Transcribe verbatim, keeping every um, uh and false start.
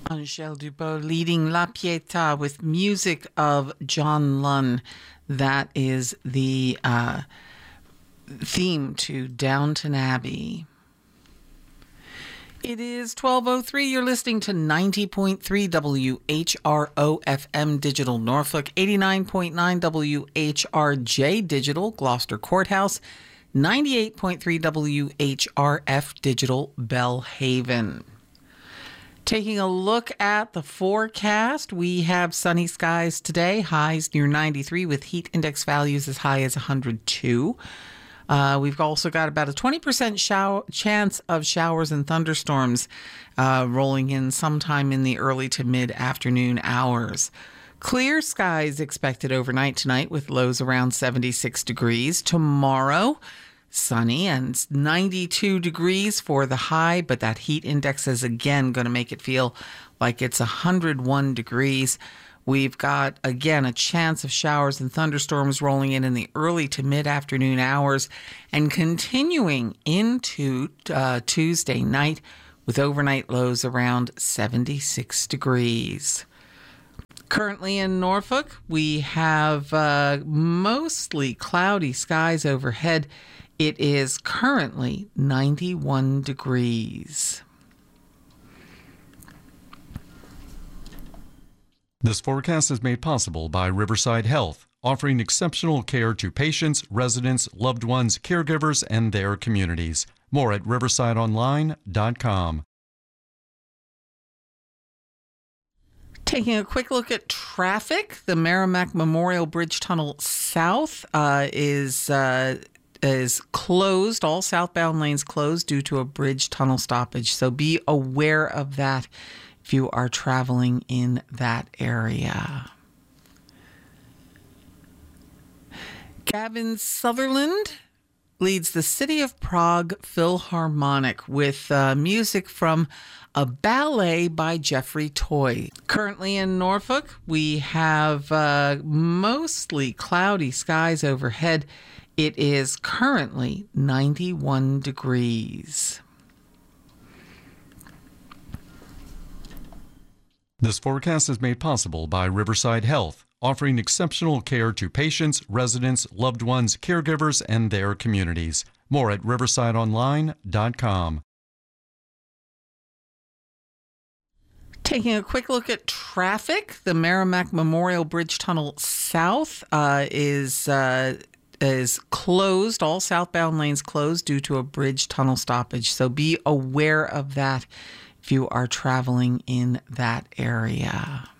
Angèle Dubot leading La Pietà with music of John Lunn. That is the uh, theme to Downton Abbey. It is twelve oh three. You're listening to ninety point three W H R O F M Digital Norfolk, eighty-nine point nine W H R J Digital Gloucester Courthouse, ninety-eight point three W H R F Digital Belhaven. Taking a look at the forecast, we have sunny skies today, highs near ninety-three with heat index values as high as one hundred two. Uh, we've also got about a twenty percent shower, chance of showers and thunderstorms uh, rolling in sometime in the early to mid-afternoon hours. Clear skies expected overnight tonight with lows around seventy-six degrees. Tomorrow, sunny and ninety-two degrees for the high, but that heat index is again going to make it feel like it's one hundred one degrees. We've got, again, a chance of showers and thunderstorms rolling in in the early to mid-afternoon hours and continuing into uh, Tuesday night with overnight lows around seventy-six degrees. Currently in Norfolk, we have uh, mostly cloudy skies overhead. It is currently ninety-one degrees. This forecast is made possible by Riverside Health, offering exceptional care to patients, residents, loved ones, caregivers, and their communities. More at riverside online dot com. Taking a quick look at traffic, the Merrimack Memorial Bridge Tunnel South uh, is uh, is closed. All southbound lanes closed due to a bridge tunnel stoppage. So be aware of that if you are traveling in that area. Gavin Sutherland leads the City of Prague Philharmonic with uh, music from a ballet by Jeffrey Toy. Currently in Norfolk, we have uh, mostly cloudy skies overhead. It is currently ninety-one degrees. This forecast is made possible by Riverside Health, offering exceptional care to patients, residents, loved ones, caregivers, and their communities. More at riverside online dot com. Taking a quick look at traffic, the Merrimack Memorial Bridge Tunnel South uh, is uh, is closed. All southbound lanes closed due to a bridge tunnel stoppage. So be aware of that if you are traveling in that area.